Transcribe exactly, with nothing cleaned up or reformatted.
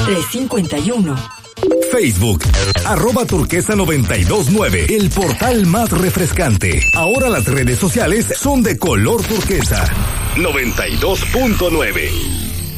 tres cinco uno. Facebook, arroba turquesa noventa y dos nueve, el portal más refrescante. Ahora las redes sociales son de color turquesa. noventa y dos punto nueve.